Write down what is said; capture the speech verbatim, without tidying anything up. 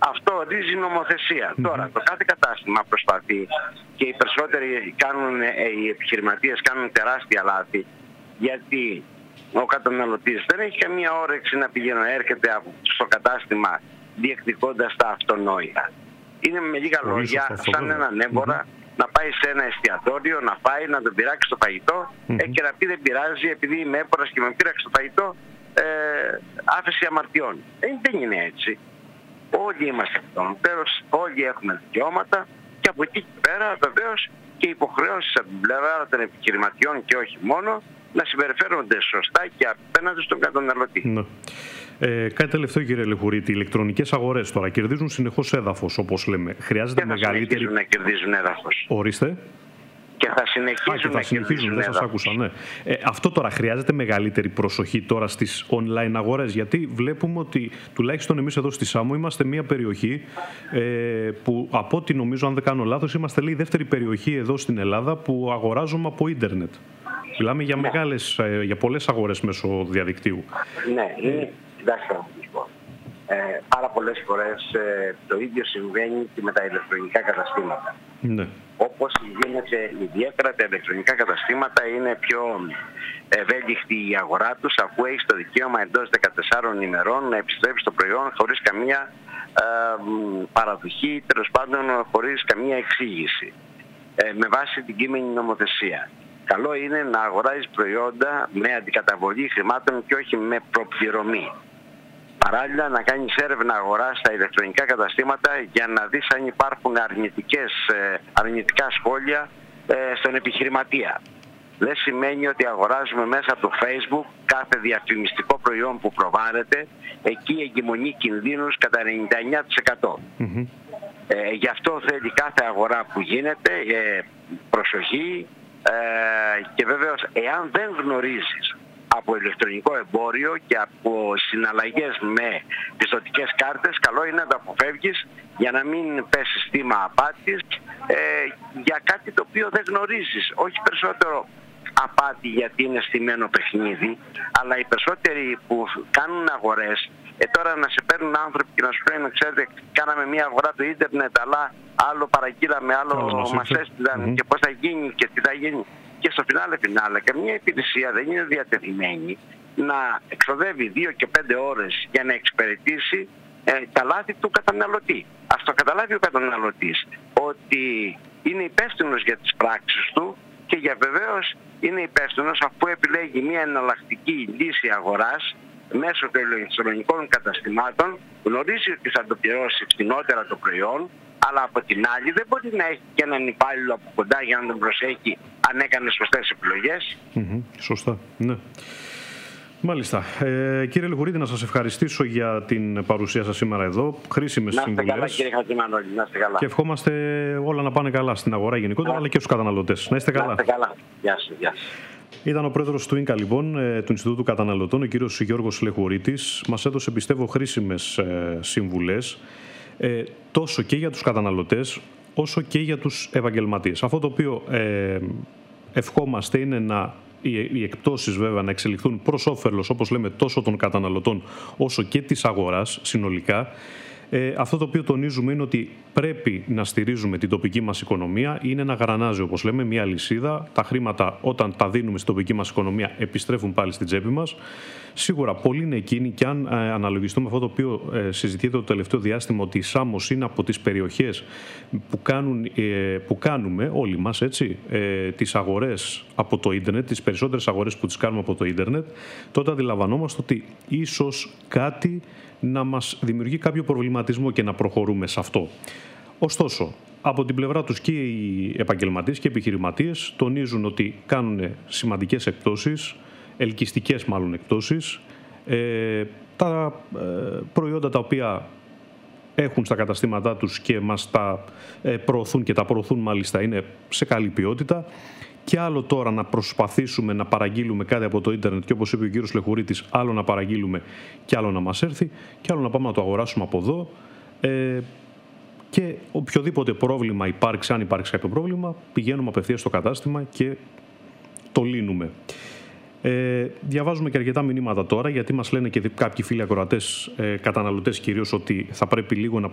Αυτό ορίζει η νομοθεσία. Mm-hmm. Τώρα το κάθε κατάστημα προσπαθεί και οι περισσότεροι κάνουν, οι επιχειρηματίες κάνουν τεράστια λάθη, γιατί ο καταναλωτής δεν έχει καμία όρεξη να πηγαίνει, έρχεται στο κατάστημα διεκδικώντας τα αυτονόητα. Είναι με λίγα λόγια σαν έναν έμπορα mm-hmm. να πάει σε ένα εστιατόριο, να πάει, να τον πειράξει το φαγητό mm-hmm. ε, και να πει δεν πειράζει επειδή είμαι έμπορας και με πείραξε το φαγητό, ε, άφεση αμαρτιών. Ε, δεν είναι έτσι. Όλοι είμαστε αυτονοτέρως, όλοι έχουμε δικαιώματα και από εκεί και πέρα βεβαίως και υποχρεώσεις από την πλευρά των επιχειρηματιών και όχι μόνο να συμπεριφέρονται σωστά και απέναντι στον καταναλωτή. Ναι. Ε, κάτι τελευταίο, κύριε Λεχουρίτη, οι ηλεκτρονικές αγορές τώρα κερδίζουν συνεχώς έδαφος, όπως λέμε. Χρειάζεται και θα μεγαλύτερη. συνεχίζουν να κερδίζουν έδαφος. Ορίστε. Και θα συνεχίζουν, Α, και θα να συνεχίζουν, δεν σας άκουσα, ναι. Ε, αυτό τώρα χρειάζεται μεγαλύτερη προσοχή τώρα στις online αγορές, γιατί βλέπουμε ότι τουλάχιστον εμείς εδώ στη Σάμο είμαστε μια περιοχή ε, που από ό,τι νομίζω, αν δεν κάνω λάθος, είμαστε λέει η δεύτερη περιοχή εδώ στην Ελλάδα που αγοράζουμε από ίντερνετ. Μιλάμε για, ναι. μεγάλες, ε, για πολλές αγορές μέσω διαδικτύου. Ναι, είναι, κοιτάξτε να σας πω. Ε, πάρα πολλές φορές ε, το ίδιο συμβαίνει και με τα ηλεκτρονικά καταστήματα. Ναι. Όπως γίνεται ιδιαίτερα τα ηλεκτρονικά καταστήματα, είναι πιο ευέλικτη η αγορά τους, αφού έχει το δικαίωμα εντός δεκατεσσάρων ημερών να επιστρέψει το προϊόν χωρίς καμία ε, παραδοχή, τέλος πάντων χωρίς καμία εξήγηση, ε, με βάση την κείμενη νομοθεσία. Καλό είναι να αγοράζεις προϊόντα με αντικαταβολή χρημάτων και όχι με προπληρωμή. Παράλληλα, να κάνεις έρευνα αγοράς στα ηλεκτρονικά καταστήματα για να δεις αν υπάρχουν αρνητικές, αρνητικά σχόλια στον επιχειρηματία. Δεν σημαίνει ότι αγοράζουμε μέσα από το Facebook κάθε διαφημιστικό προϊόν που προβάλλεται, εκεί εγκυμονεί κινδύνους κατά ενενήντα εννέα τοις εκατό. Mm-hmm. Ε, γι' αυτό θέλει κάθε αγορά που γίνεται ε, προσοχή ε, και βέβαιως εάν δεν γνωρίζεις από ηλεκτρονικό εμπόριο και από συναλλαγές με πιστωτικές κάρτες, καλό είναι να το αποφεύγεις για να μην πέσεις θύμα απάτης ε, για κάτι το οποίο δεν γνωρίζεις. Όχι περισσότερο απάτη γιατί είναι στημένο παιχνίδι, αλλά οι περισσότεροι που κάνουν αγορές, ε, τώρα να σε παίρνουν άνθρωποι και να σου λένε, ξέρετε, κάναμε μια αγορά του ίντερνετ, αλλά άλλο παραγγείλαμε, άλλο μας έστειλαν mm-hmm. και πώς θα γίνει και τι θα γίνει. Και στο φινάλε φινάλε, καμία υπηρεσία δεν είναι διατεθειμένη να εξοδεύει δύο και πέντε ώρες για να εξυπηρετήσει ε, τα λάθη του καταναλωτή. Ας το καταλάβει ο καταναλωτής ότι είναι υπεύθυνος για τις πράξεις του και για βεβαίως είναι υπεύθυνος αφού επιλέγει μια εναλλακτική λύση αγοράς μέσω των ηλεκτρονικών καταστημάτων, γνωρίζει ότι θα το πληρώσει φθηνότερα το προϊόν, αλλά από την άλλη δεν μπορεί να έχει και έναν υπάλληλο από κοντά για να τον προσέχει αν έκανε σωστές επιλογές. Mm-hmm. Σωστά, ναι. Μάλιστα. Ε, κύριε Λεχουρίτη, να σας ευχαριστήσω για την παρουσία σας σήμερα εδώ. Χρήσιμες συμβουλές. Να είστε καλά, κύριε Χατζημανόλη, να είστε καλά. Και ευχόμαστε όλα να πάνε καλά στην αγορά γενικότερα, αλλά και στους καταναλωτές. Να είστε καλά. Να είστε καλά. Γεια σας. Γεια σας. Ήταν ο πρόεδρος του ίνκα, λοιπόν, του Ινστιτούτου Καταναλωτών, ο κύριος Γιώργος Λεχουρίτης. Μας έδωσε, πιστεύω, χρήσιμες ε, συμβουλές, ε, τόσο και για τους καταναλωτές, όσο και για τους επαγγελματίες. Αυτό το οποίο ε, ευχόμαστε είναι να οι εκπτώσεις βέβαια να εξελιχθούν προς όφελος, όπως λέμε, τόσο των καταναλωτών όσο και της αγοράς συνολικά. Ε, αυτό το οποίο τονίζουμε είναι ότι πρέπει να στηρίζουμε την τοπική μας οικονομία. Είναι ένα γρανάζι, όπως λέμε, μια αλυσίδα. Τα χρήματα όταν τα δίνουμε στην τοπική μας οικονομία επιστρέφουν πάλι στην τσέπη μας. Σίγουρα πολλοί είναι εκείνοι και αν ε, αναλογιστούμε αυτό το οποίο ε, συζητείται το τελευταίο διάστημα, ότι η Σάμος είναι από τις περιοχές που, κάνουν, ε, που κάνουμε όλοι μας, έτσι, ε, τις αγορές από το ίντερνετ, τις περισσότερες αγορές που τις κάνουμε από το ίντερνετ, τότε αντιλαμβανόμαστε ότι ίσως κάτι να μας δημιουργεί κάποιο προβληματισμό και να προχωρούμε σε αυτό. Ωστόσο, από την πλευρά τους και οι επαγγελματίες και οι επιχειρηματίες τονίζουν ότι κάνουν σημαντικές εκπτώσεις, ελκυστικές μάλλον εκπτώσεις. Ε, τα ε, προϊόντα τα οποία έχουν στα καταστήματά τους και μας τα ε, προωθούν και τα προωθούν μάλιστα είναι σε καλή ποιότητα. Και άλλο τώρα να προσπαθήσουμε να παραγγείλουμε κάτι από το ίντερνετ και όπως είπε ο κύριος Λεχουρίτης, άλλο να παραγγείλουμε και άλλο να μας έρθει και άλλο να πάμε να το αγοράσουμε από εδώ. Ε, και οποιοδήποτε πρόβλημα υπάρξει, αν υπάρξει κάποιο πρόβλημα, πηγαίνουμε απευθείας στο κατάστημα και το λύνουμε. Ε, διαβάζουμε και αρκετά μηνύματα τώρα, γιατί μας λένε και κάποιοι φίλοι ακροατές, ε, καταναλωτές κυρίως, ότι θα πρέπει λίγο να